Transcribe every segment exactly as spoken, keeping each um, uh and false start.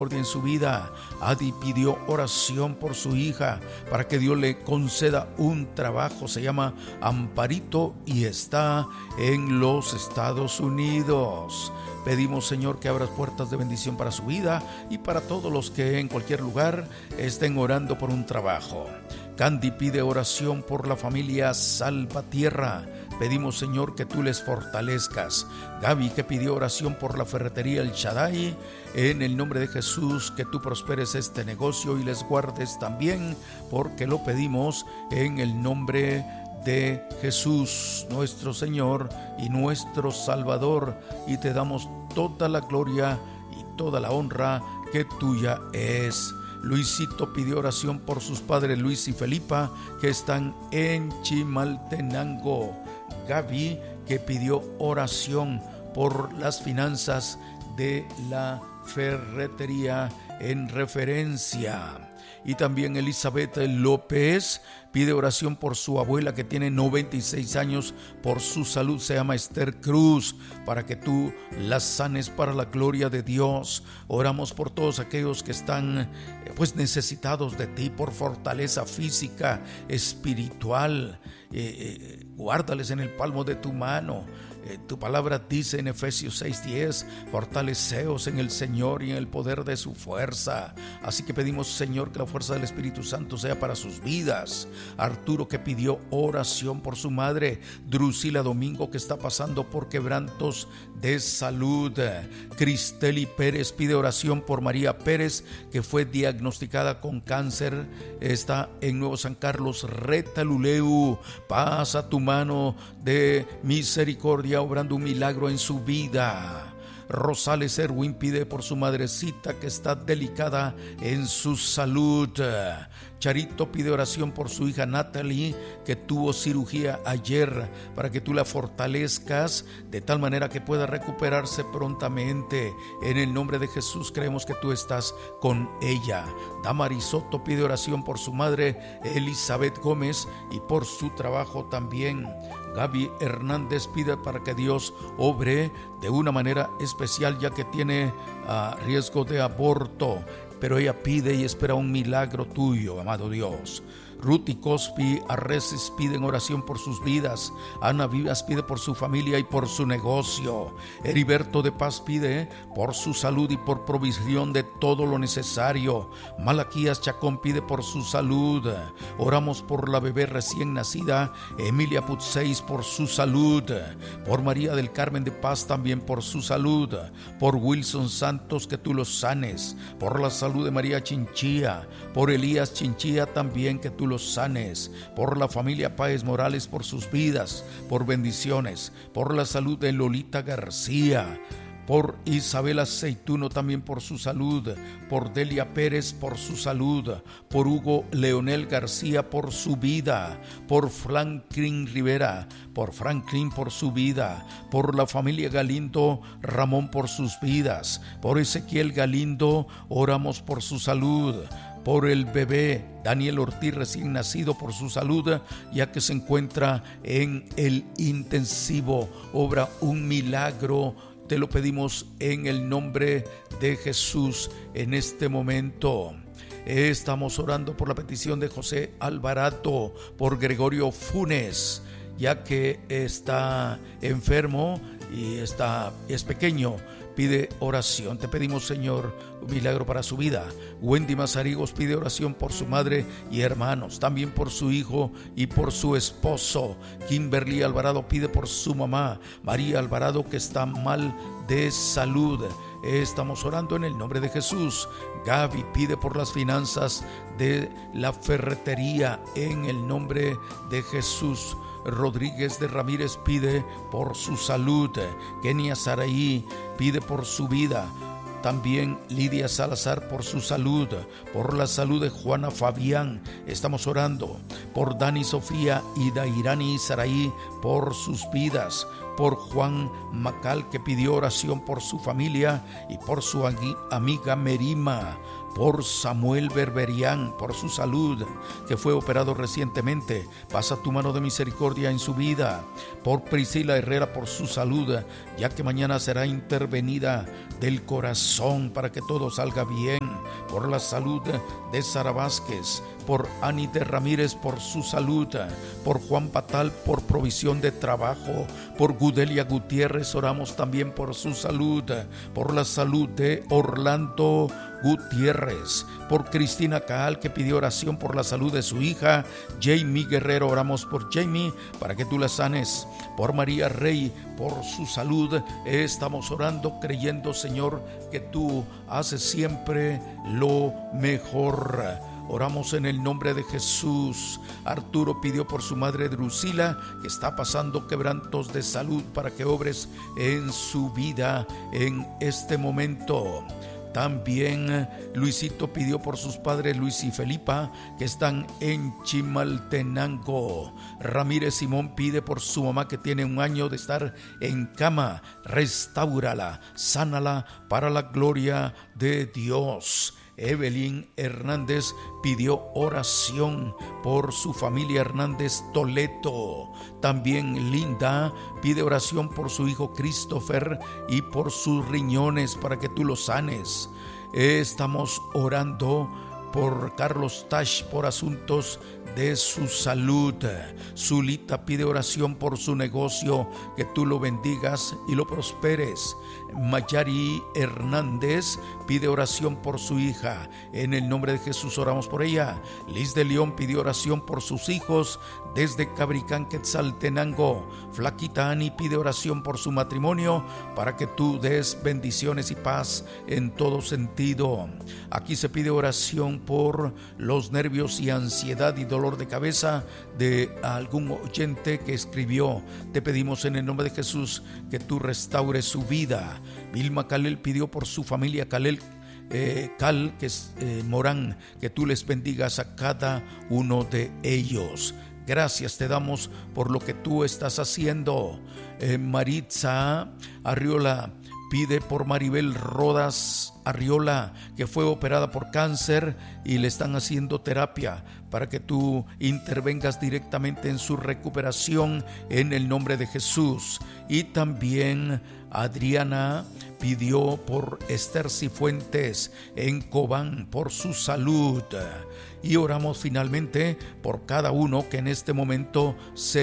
en su vida. Adi pidió oración por su hija para que Dios le conceda un trabajo. Se llama Amparito y está en los Estados Unidos. Pedimos, Señor, que abras puertas de bendición para su vida y para todos los que en cualquier lugar estén orando por un trabajo. Candy pide oración por la familia Salvatierra. Pedimos, Señor, que tú les fortalezcas. Gaby, que pidió oración por la ferretería El Shaddai. En el nombre de Jesús, que tú prosperes este negocio y les guardes también, porque lo pedimos en el nombre de Jesús, nuestro Señor y nuestro Salvador, y te damos toda la gloria y toda la honra que tuya es. Luisito pidió oración por sus padres Luis y Felipa, que están en Chimaltenango. Gaby, que pidió oración por las finanzas de la ferretería en referencia. Y también Elizabeth López pide oración por su abuela, que tiene noventa y seis años, por su salud. Se llama Esther Cruz, para que tú las sanes para la gloria de Dios. Oramos por todos aquellos que están pues necesitados de ti, por fortaleza física, espiritual. Eh, eh, guárdales en el palmo de tu mano. Eh, tu palabra dice en Efesios seis diez, fortaleceos en el Señor y en el poder de su fuerza. Así que pedimos, Señor, que la fuerza del Espíritu Santo sea para sus vidas. Arturo, que pidió oración por su madre Drusila Domingo, que está pasando por quebrantos de salud. Cristeli Pérez pide oración por María Pérez, que fue diagnosticada con cáncer. Está en Nuevo San Carlos, Retaluleu. Pasa tu mano de misericordia obrando un milagro en su vida. Rosales Erwin pide por su madrecita, que está delicada en su salud. Charito pide oración por su hija Natalie, que tuvo cirugía ayer, para que tú la fortalezcas de tal manera que pueda recuperarse prontamente. En el nombre de Jesús creemos que tú estás con ella. Damaris Soto pide oración por su madre Elizabeth Gómez y por su trabajo también. Gaby Hernández pide para que Dios obre de una manera especial, ya que tiene uh, riesgo de aborto, pero ella pide y espera un milagro tuyo, amado Dios. Ruth y Cospi Arreces piden oración por sus vidas. Ana Vivas pide por su familia y por su negocio. Heriberto de Paz pide por su salud y por provisión de todo lo necesario. Malaquías Chacón pide por su salud. Oramos por la bebé recién nacida Emilia Putseis, por su salud. Por María del Carmen de Paz, también por su salud. Por Wilson Santos, que tú los sanes. Por la salud de María Chinchilla. Por Elías Chinchilla, también que tú los sanes. Por la familia Páez Morales, por sus vidas, por bendiciones. Por la salud de Lolita García. Por Isabel Aceituno, también por su salud. Por Delia Pérez, por su salud. Por Hugo Leonel García, por su vida. Por Franklin Rivera, por Franklin, por su vida. Por la familia Galindo Ramón, por sus vidas. Por Ezequiel Galindo, oramos por su salud. Por el bebé Daniel Ortiz recién nacido, por su salud, ya que se encuentra en el intensivo. Obra un milagro, te lo pedimos en el nombre de Jesús en este momento. Estamos orando por la petición de José Alvarado, por Gregorio Funes, ya que está enfermo y está, es pequeño. Pide oración. Te pedimos, Señor, un milagro para su vida. Wendy Mazarigos pide oración por su madre y hermanos, también por su hijo y por su esposo. Kimberly Alvarado pide por su mamá, María Alvarado, que está mal de salud. Estamos orando en el nombre de Jesús. Gaby pide por las finanzas de la ferretería en el nombre de Jesús. Rodríguez de Ramírez pide por su salud. Kenia Saraí pide por su vida. También Lidia Salazar por su salud, por la salud de Juana Fabián. Estamos orando por Dani Sofía y Dairani Saraí por sus vidas. Por Juan Macal, que pidió oración por su familia y por su amiga Merima. por Samuel Berberián, por su salud, que fue operado recientemente. Pasa tu mano de misericordia en su vida. Por Priscila Herrera, por su salud, ya que mañana será intervenida del corazón para que todo salga bien. Por la salud de Sara Vázquez, por Anite Ramírez, por su salud, por Juan Patal, por provisión de trabajo, por Gudelia Gutiérrez, oramos también por su salud, por la salud de Orlando Gutiérrez, por Cristina Caal, que pidió oración por la salud de su hija Jamie Guerrero, oramos por Jamie para que tú la sanes. Por María Rey, por su salud, estamos orando creyendo, Señor, que tú haces siempre lo mejor. Oramos en el nombre de Jesús. Arturo pidió por su madre Drusila, que está pasando quebrantos de salud, para que obres en su vida en este momento. También Luisito pidió por sus padres Luis y Felipa, que están en Chimaltenango. Ramírez Simón pide por su mamá, que tiene un año de estar en cama. Restáurala, sánala para la gloria de Dios. Evelyn Hernández pidió oración por su familia Hernández Toledo. También Linda pide oración por su hijo Christopher y por sus riñones para que tú los sanes. Estamos orando por Carlos Tash por asuntos de su salud. Zulita pide oración por su negocio, que tú lo bendigas y lo prosperes. Mayari Hernández pide oración por su hija. En el nombre de Jesús oramos por ella. Liz de León pidió oración por sus hijos desde Cabricán, Quetzaltenango. Flaquita Ani pide oración por su matrimonio, para que tú des bendiciones y paz en todo sentido. Aquí se pide oración por los nervios y ansiedad y dolor de cabeza de algún oyente que escribió. Te pedimos en el nombre de Jesús que tú restaures su vida. Vilma Calel pidió por su familia Calel eh, Cal, que es eh, Morán, que tú les bendigas a cada uno de ellos. Gracias te damos por lo que tú estás haciendo. eh, Maritza Arriola pide por Maribel Rodas Arriola, que fue operada por cáncer y le están haciendo terapia, para que tú intervengas directamente en su recuperación en el nombre de Jesús. Y también Adriana pidió por Esther Cifuentes en Cobán, por su salud. Y oramos finalmente por cada uno que en este momento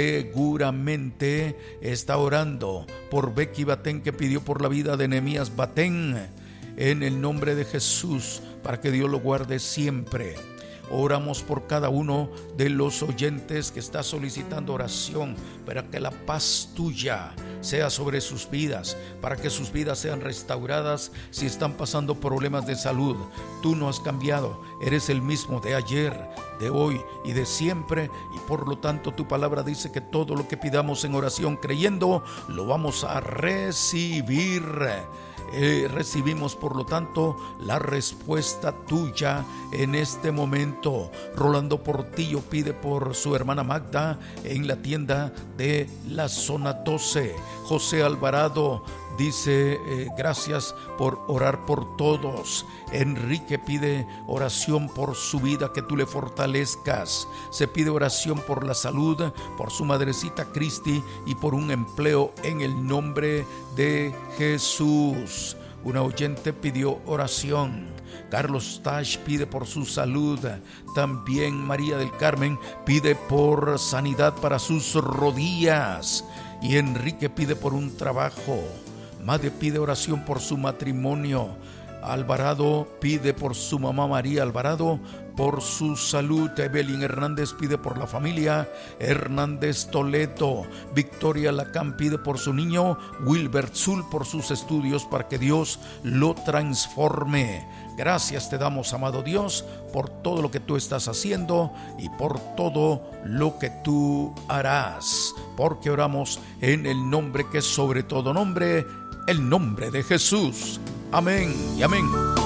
seguramente está orando. Por Becky Batén, que pidió por la vida de Nehemías Batén, en el nombre de Jesús, para que Dios lo guarde siempre. Oramos por cada uno de los oyentes que está solicitando oración, para que la paz tuya sea sobre sus vidas, para que sus vidas sean restauradas. Si están pasando problemas de salud, tú no has cambiado, eres el mismo de ayer, de hoy y de siempre, y por lo tanto tu palabra dice que todo lo que pidamos en oración creyendo, lo vamos a recibir. Eh, recibimos por lo tanto la respuesta tuya en este momento. Rolando Portillo pide por su hermana Magda en la tienda de la zona doce. José Alvarado dice eh, gracias por orar por todos. Enrique pide oración por su vida, que tú le fortalezcas. Se pide oración por la salud, por su madrecita Cristi y por un empleo en el nombre de Jesús. Una oyente pidió oración. Carlos Tash pide por su salud. También María del Carmen pide por sanidad para sus rodillas. Y Enrique pide por un trabajo. Madre pide oración por su matrimonio. Alvarado pide por su mamá María Alvarado, por su salud. Evelyn Hernández pide por la familia Hernández Toledo. Victoria Lacán pide por su niño Wilbert Zul, por sus estudios, para que Dios lo transforme. Gracias te damos, amado Dios, por todo lo que tú estás haciendo y por todo lo que tú harás, porque oramos en el nombre que es sobre todo nombre, el nombre de Jesús. Amén y amén.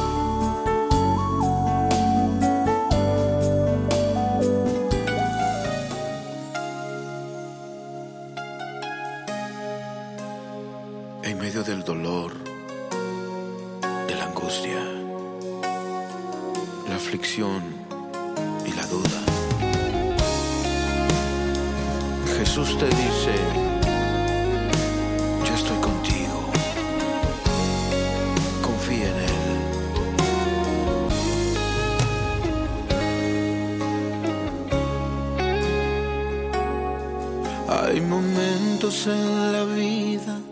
En medio del dolor, de la angustia, aflicción y la duda, Jesús te dice: yo estoy contigo, confía en Él. Hay momentos en la vida